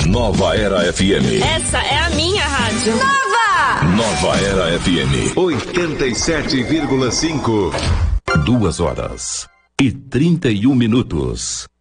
Nova Era FM. Essa é a minha rádio. Nova Era FM 87,5. 2h31.